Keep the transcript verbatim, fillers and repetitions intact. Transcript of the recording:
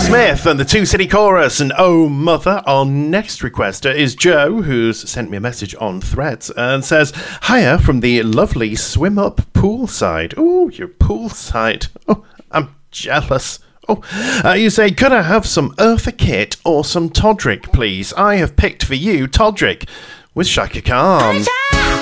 Smith and the Two City Chorus and Oh Mother. Our next requester is Joe, who's sent me a message on Threads and says, hiya from the lovely Swim Up poolside. Oh, you're poolside. Oh, I'm jealous. Oh, uh, you say, could I have some Eartha Kitt or some Todrick, please? I have picked for you Todrick with Shaka Khan.